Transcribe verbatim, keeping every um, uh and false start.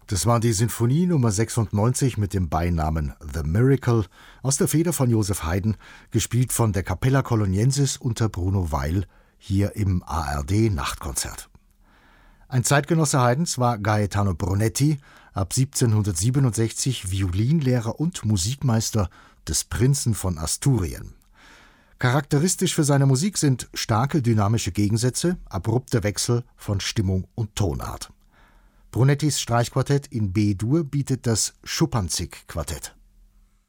Das war die Sinfonie Nummer sechsundneunzig mit dem Beinamen The Miracle aus der Feder von Joseph Haydn, gespielt von der Capella Coloniensis unter Bruno Weil, hier im A R D-Nachtkonzert. Ein Zeitgenosse Haydns war Gaetano Brunetti, ab siebzehnhundertsiebenundsechzig Violinlehrer und Musikmeister des Prinzen von Asturien. Charakteristisch für seine Musik sind starke dynamische Gegensätze, abrupte Wechsel von Stimmung und Tonart. Brunettis Streichquartett in B-Dur bietet das Schuppanzig-Quartett.